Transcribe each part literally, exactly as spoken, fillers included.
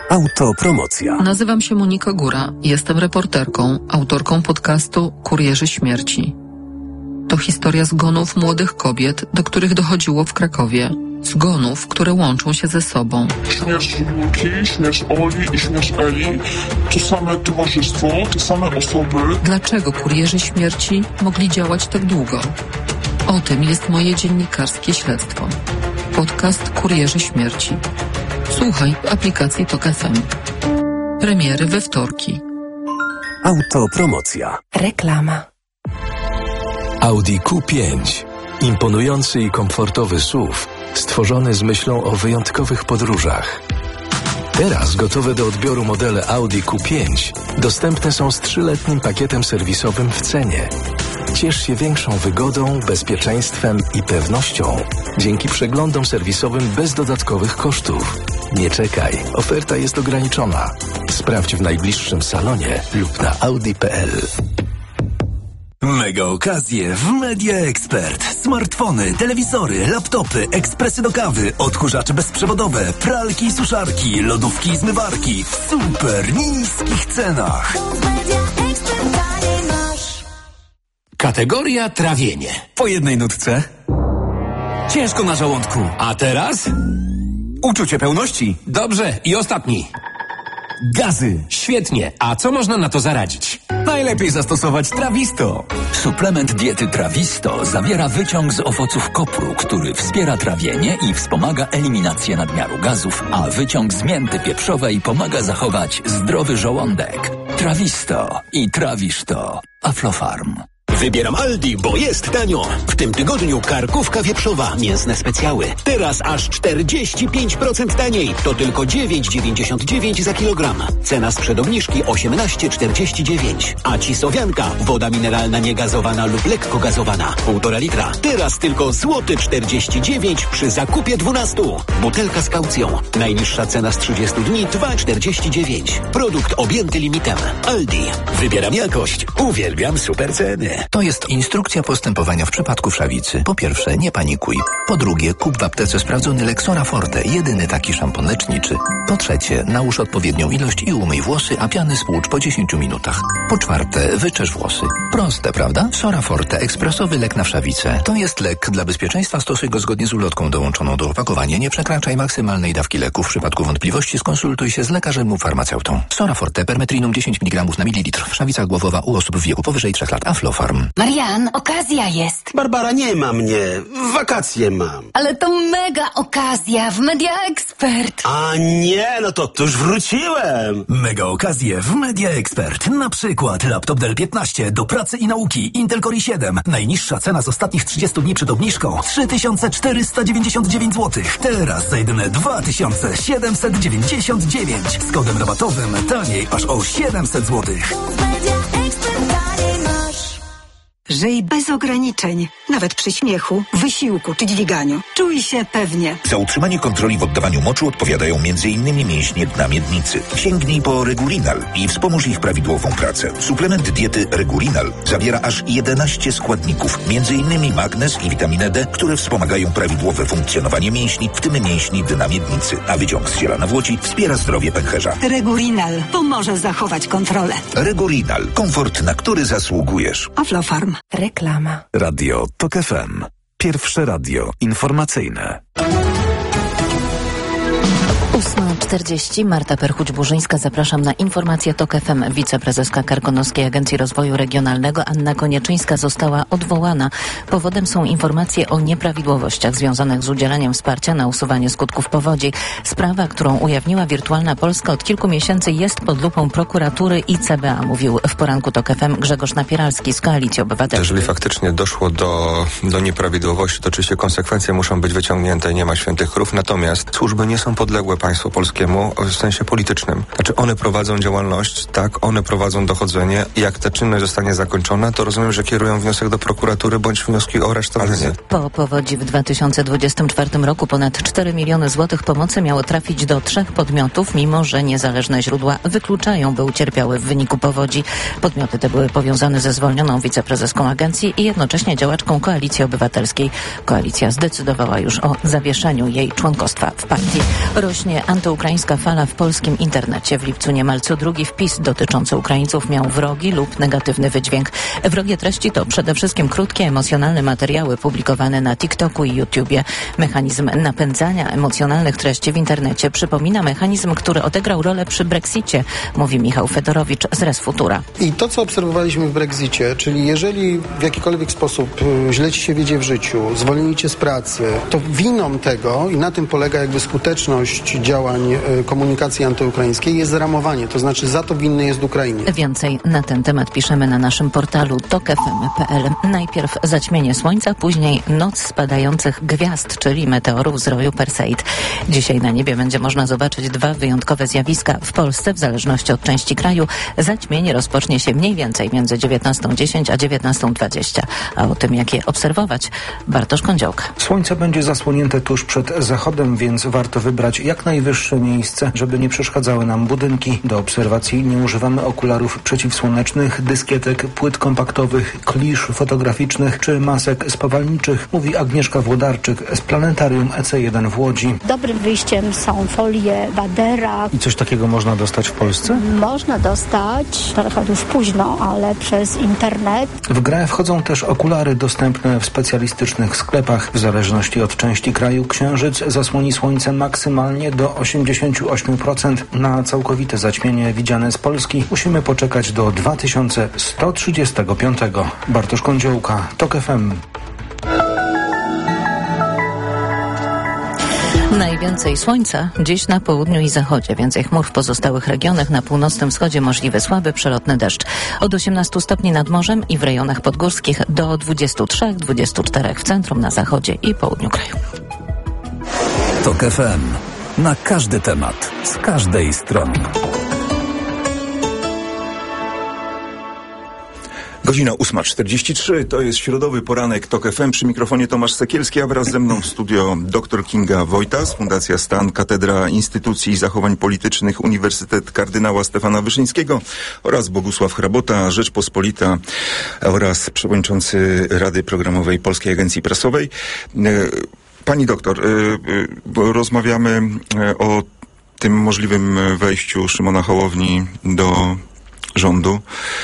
Autopromocja. Nazywam się Monika Góra. Jestem reporterką, autorką podcastu Kurierzy Śmierci. To historia zgonów młodych kobiet, do których dochodziło w Krakowie. Zgonów, które łączą się ze sobą. Śmierć Julki, śmierć Oli i śmierć Eli to same towarzystwo, te same osoby. Dlaczego kurierzy śmierci mogli działać tak długo? O tym jest moje dziennikarskie śledztwo. Podcast Kurierzy Śmierci. Słuchaj w aplikacji Tok F M. Premiery we wtorki. Autopromocja. Reklama. Audi Q pięć. Imponujący i komfortowy S U V, stworzony z myślą o wyjątkowych podróżach. Teraz gotowe do odbioru modele Audi Q pięć dostępne są z trzyletnim pakietem serwisowym w cenie. Ciesz się większą wygodą, bezpieczeństwem i pewnością dzięki przeglądom serwisowym bez dodatkowych kosztów. Nie czekaj, oferta jest ograniczona. Sprawdź w najbliższym salonie lub na audi kropka p l. Mega okazje w Media Expert. Smartfony, telewizory, laptopy, ekspresy do kawy, odkurzacze bezprzewodowe, pralki i suszarki, lodówki i zmywarki w super niskich cenach. Kategoria trawienie. Po jednej nutce. Ciężko na żołądku. A teraz? Uczucie pełności. Dobrze, i ostatni. Gazy. Świetnie. A co można na to zaradzić? Najlepiej zastosować Trawisto. Suplement diety Trawisto zawiera wyciąg z owoców kopru, który wspiera trawienie i wspomaga eliminację nadmiaru gazów, a wyciąg z mięty pieprzowej pomaga zachować zdrowy żołądek. Trawisto i trawisz to. Aflofarm. Wybieram Aldi, bo jest tanio. W tym tygodniu karkówka wieprzowa, mięsne specjały. Teraz aż czterdzieści pięć procent taniej. To tylko dziewięć dziewięćdziesiąt dziewięć za kilogram. Cena sprzed obniżki osiemnaście czterdzieści dziewięć. A cisowianka, woda mineralna niegazowana lub lekko gazowana, półtora litra. Teraz tylko złoty czterdzieści dziewięć przy zakupie dwunastu. Butelka z kaucją. Najniższa cena z trzydziestu dni dwa czterdzieści dziewięć. Produkt objęty limitem. Aldi. Wybieram jakość. Uwielbiam super ceny. To jest instrukcja postępowania w przypadku wszawicy. Po pierwsze, nie panikuj. Po drugie, kup w aptece sprawdzony Lexora Forte, jedyny taki szampon leczniczy. Po trzecie, nałóż odpowiednią ilość i umyj włosy, a piany spłucz po dziesięciu minutach. Po czwarte, wyczesz włosy. Proste, prawda? Sora Forte, ekspresowy lek na wszawicę. To jest lek. Dla bezpieczeństwa stosuj go zgodnie z ulotką dołączoną do opakowania. Nie przekraczaj maksymalnej dawki leku. W przypadku wątpliwości skonsultuj się z lekarzem lub farmaceutą. Sora Forte, permetrinum dziesięć miligramów na mililitr. Wszawica głowowa u osób w wieku powyżej trzech lat. Aflofarm. Marian, okazja jest. Barbara, nie ma mnie. Wakacje mam. Ale to mega okazja w Media Expert. A nie, no to, to już wróciłem. Mega okazje w Media Expert. Na przykład laptop Dell piętnaście do pracy i nauki. Intel Core i siedem. Najniższa cena z ostatnich trzydziestu dni przed obniżką. trzy tysiące czterysta dziewięćdziesiąt dziewięć złotych. Teraz za jedyne dwa tysiące siedemset dziewięćdziesiąt dziewięć. Z kodem rabatowym taniej aż o siedemset złotych. Żyj bez ograniczeń, nawet przy śmiechu, wysiłku czy dźwiganiu. Czuj się pewnie. Za utrzymanie kontroli w oddawaniu moczu odpowiadają między innymi mięśnie dna miednicy. Sięgnij po Regulinal i wspomóż ich prawidłową pracę. Suplement diety Regulinal zawiera aż jedenaście składników, między innymi magnez i witaminę D, które wspomagają prawidłowe funkcjonowanie mięśni, w tym mięśni dna miednicy. A wyciąg z ziela nawłoci wspiera zdrowie pęcherza. Regulinal pomoże zachować kontrolę. Regulinal. Komfort, na który zasługujesz. Aflofarm. Reklama. Radio Tok F M. Pierwsze radio informacyjne. ósma czterdzieści. Marta Perchuć-Burzyńska. Zapraszam na informację Tok F M. Wiceprezeska Karkonoskiej Agencji Rozwoju Regionalnego Anna Konieczyńska została odwołana. Powodem są informacje o nieprawidłowościach związanych z udzielaniem wsparcia na usuwanie skutków powodzi. Sprawa, którą ujawniła Wirtualna Polska od kilku miesięcy, jest pod lupą prokuratury i C B A, mówił w poranku Tok F M Grzegorz Napieralski z Koalicji Obywatelskiej. Jeżeli faktycznie doszło do, do nieprawidłowości, to oczywiście konsekwencje muszą być wyciągnięte i nie ma świętych krów. Natomiast służby nie są podległe państwu polskiemu w sensie politycznym. Znaczy one prowadzą działalność, tak, one prowadzą dochodzenie i jak ta czynność zostanie zakończona, to rozumiem, że kierują wniosek do prokuratury bądź wnioski o aresztowanie. Po powodzi w dwa tysiące dwudziestym czwartym roku ponad cztery miliony złotych pomocy miało trafić do trzech podmiotów, mimo że niezależne źródła wykluczają, by ucierpiały w wyniku powodzi. Podmioty te były powiązane ze zwolnioną wiceprezeską agencji i jednocześnie działaczką Koalicji Obywatelskiej. Koalicja zdecydowała już o zawieszeniu jej członkostwa w partii. Rośnie antyukraińska antyukraińska fala w polskim internecie. W lipcu niemal co drugi wpis dotyczący Ukraińców miał wrogi lub negatywny wydźwięk. Wrogie treści to przede wszystkim krótkie, emocjonalne materiały publikowane na TikToku i YouTubie. Mechanizm napędzania emocjonalnych treści w internecie przypomina mechanizm, który odegrał rolę przy Brexicie, mówi Michał Fedorowicz z Resfutura. I to, co obserwowaliśmy w Brexicie, czyli jeżeli w jakikolwiek sposób źle ci się wiedzie w życiu, zwolnili cię z pracy, to winą tego, i na tym polega jakby skuteczność działań komunikacji antyukraińskiej, jest zramowanie, to znaczy za to winny jest Ukrainie. Więcej na ten temat piszemy na naszym portalu tok f m kropka p l. Najpierw zaćmienie słońca, później noc spadających gwiazd, czyli meteorów z roju Perseid. Dzisiaj na niebie będzie można zobaczyć dwa wyjątkowe zjawiska. W Polsce, w zależności od części kraju, zaćmienie rozpocznie się mniej więcej między dziewiętnastą dziesięć a dziewiętnastą dwadzieścia. A o tym, jak je obserwować, Bartosz Kądziołka. Słońce będzie zasłonięte tuż przed zachodem, więc warto wybrać jak najwyższe miejsce, żeby nie przeszkadzały nam budynki. Do obserwacji nie używamy okularów przeciwsłonecznych, dyskietek, płyt kompaktowych, klisz fotograficznych czy masek spawalniczych, mówi Agnieszka Włodarczyk z planetarium E C jeden w Łodzi. Dobrym wyjściem są folie Badera. I coś takiego można dostać w Polsce? Można dostać, trochę już późno, ale przez internet. W grę wchodzą też okulary dostępne w specjalistycznych sklepach. W zależności od części kraju księżyc zasłoni słońce maksymalnie do osiemdziesiąt osiem procent. Na całkowite zaćmienie widziane z Polski musimy poczekać do dwa tysiące sto trzydziestego piątego. Bartosz Kądziołka, TOK F M. Najwięcej słońca dziś na południu i zachodzie. Więcej chmur w pozostałych regionach. Na północnym wschodzie możliwy słaby, przelotny deszcz. Od osiemnastu stopni nad morzem i w rejonach podgórskich do dwudziestu trzech do dwudziestu czterech w centrum, na zachodzie i południu kraju. TOK F M. Na każdy temat, z każdej strony. Godzina ósma czterdzieści trzy, to jest środowy poranek TOK F M. Przy mikrofonie Tomasz Sekielski, a wraz ze mną w studio dr Kinga Wojtas, Fundacja Stan, Katedra Instytucji i Zachowań Politycznych, Uniwersytet Kardynała Stefana Wyszyńskiego oraz Bogusław Hrabota, Rzeczpospolita oraz przewodniczący Rady Programowej Polskiej Agencji Prasowej. Pani doktor, rozmawiamy o tym możliwym wejściu Szymona Hołowni do rządu.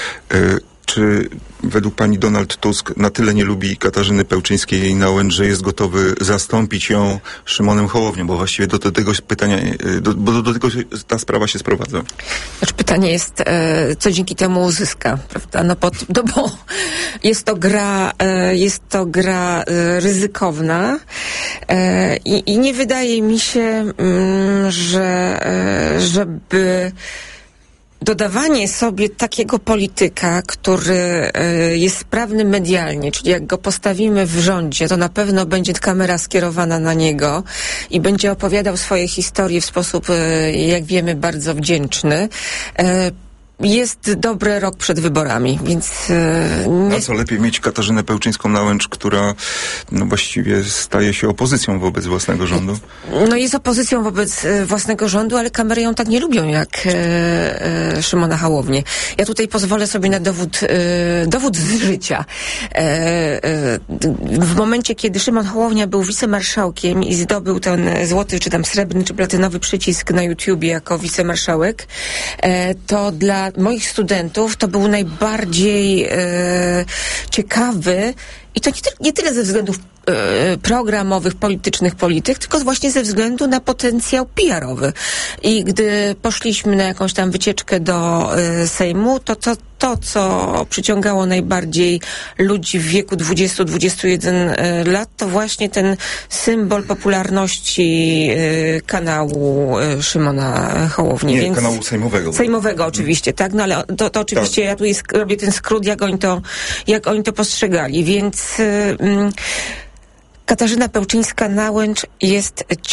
Czy według pani Donald Tusk na tyle nie lubi Katarzyny Pełczyńskiej-Nałęcz, że jest gotowy zastąpić ją Szymonem Hołownią? Bo właściwie do, do tego pytania, do, bo do, do tego ta sprawa się sprowadza. Znaczy pytanie jest, e, co dzięki temu uzyska, prawda? No, pod, no bo jest to gra, e, jest to gra e, ryzykowna e, i, i nie wydaje mi się, mm, że e, żeby dodawanie sobie takiego polityka, który y, jest sprawny medialnie, czyli jak go postawimy w rządzie, to na pewno będzie kamera skierowana na niego i będzie opowiadał swoje historie w sposób, y, jak wiemy, bardzo wdzięczny. Y, Jest dobry rok przed wyborami, więc... Yy, nie... A co, lepiej mieć Katarzynę Pełczyńską-Nałęcz, która no, właściwie staje się opozycją wobec własnego rządu? No jest opozycją wobec y, własnego rządu, ale kamery ją tak nie lubią jak y, y, Szymona Hołownię. Ja tutaj pozwolę sobie na dowód, y, dowód z życia. Y, y, w momencie, kiedy Szymon Hołownia był wicemarszałkiem i zdobył ten złoty, czy tam srebrny, czy platynowy przycisk na YouTubie jako wicemarszałek, y, to dla moich studentów to był najbardziej e, ciekawy i to nie, ty, nie tyle ze względów e, programowych, politycznych polityk, tylko właśnie ze względu na potencjał P R owy. I gdy poszliśmy na jakąś tam wycieczkę do e, Sejmu, to, to to, co przyciągało najbardziej ludzi w wieku dwudziestu do dwudziestu jeden lat, to właśnie ten symbol popularności e, kanału e, Szymona Hołowni. Nie, Więc kanału sejmowego. Sejmowego oczywiście, tak? No ale to, to oczywiście tak. Ja tu jest, robię ten skrót, jak oni to, jak oni to postrzegali. Więc y, y, Katarzyna Pełczyńska-Nałęcz jest